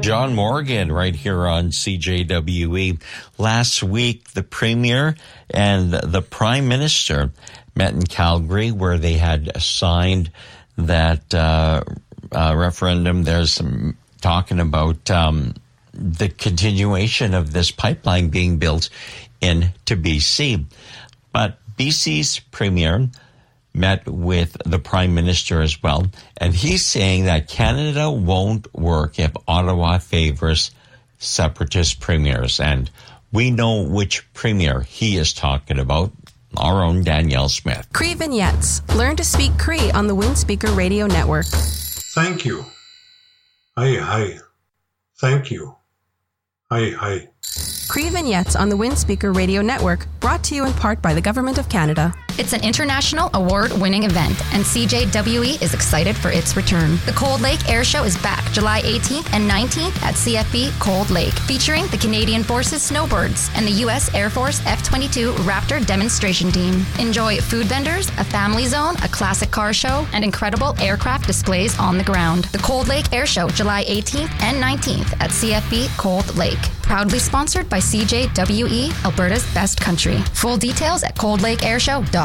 John Morgan right here on CJWE. Last week, the Premier and the Prime Minister met in Calgary where they had signed that referendum. There's some talking about the continuation of this pipeline being built into BC. But BC's Premier met with the Prime Minister as well, and he's saying that Canada won't work if Ottawa favors separatist premiers. And we know which premier he is talking about, our own Danielle Smith. Cree Vignettes. Learn to speak Cree on the Windspeaker Radio Network. Thank you. Hi. Thank you. Hi. Cree Vignettes on the Windspeaker Radio Network, brought to you in part by the Government of Canada. It's an international award-winning event, and CJWE is excited for its return. The Cold Lake Air Show is back July 18th and 19th at CFB Cold Lake, featuring the Canadian Forces Snowbirds and the U.S. Air Force F-22 Raptor demonstration team. Enjoy food vendors, a family zone, a classic car show, and incredible aircraft displays on the ground. The Cold Lake Air Show, July 18th and 19th at CFB Cold Lake. Proudly sponsored by CJWE, Alberta's best country. Full details at coldlakeairshow.com.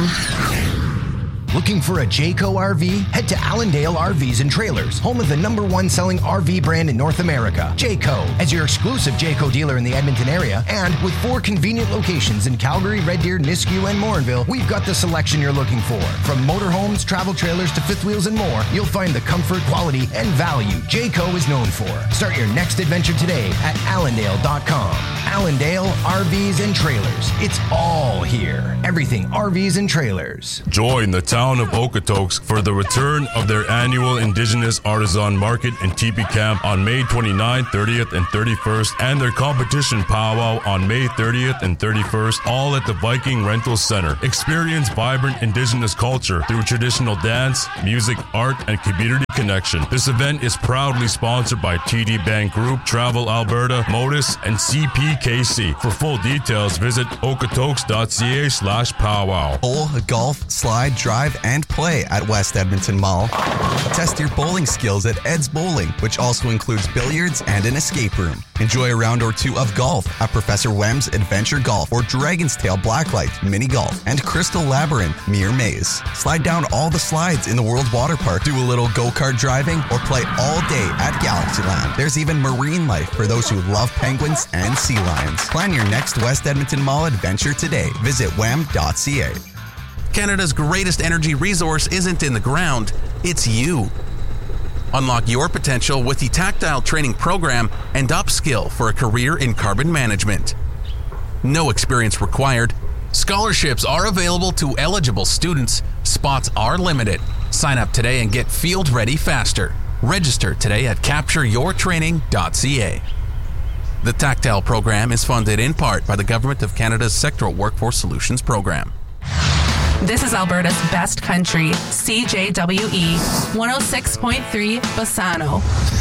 Looking for a Jayco RV? Head to Allendale RVs and Trailers, home of the #1 selling RV brand in North America, Jayco. As your exclusive Jayco dealer in the Edmonton area, and with 4 convenient locations in Calgary, Red Deer, Nisku, and Morinville, we've got the selection you're looking for. From motorhomes, travel trailers, to fifth wheels and more, you'll find the comfort, quality, and value Jayco is known for. Start your next adventure today at allendale.com. Allendale RVs and Trailers. It's all here. Everything RVs and Trailers. Join the town of Okotoks for the return of their annual Indigenous Artisan Market and Teepee Camp on May 29th, 30th, and 31st, and their competition powwow on May 30th and 31st, all at the Viking Rental Center. Experience vibrant Indigenous culture through traditional dance, music, art, and community connection. This event is proudly sponsored by TD Bank Group, Travel Alberta, Modus, and CPKC. For full details, visit okotoks.ca/powwow. Bowl, golf, slide, drive, and play at West Edmonton Mall. Test your bowling skills at Ed's Bowling, which also includes billiards and an escape room. Enjoy a round or two of golf at Professor Wem's Adventure Golf or Dragon's Tail Blacklight Mini Golf and Crystal Labyrinth Mere Maze. Slide down all the slides in the World Water Park, do a little go-kart driving, or play all day at Galaxyland. There's even marine life for those who love penguins and sea lions. Plan your next West Edmonton Mall adventure today. Visit wem.ca. Canada's greatest energy resource isn't in the ground, it's you. Unlock your potential with the Tactile Training Program and upskill for a career in carbon management. No experience required. Scholarships are available to eligible students. Spots are limited. Sign up today and get field ready faster. Register today at captureyourtraining.ca. The Tactile program is funded in part by the Government of Canada's Sectoral Workforce Solutions Program. This is Alberta's best country, CJWE 106.3 Bassano.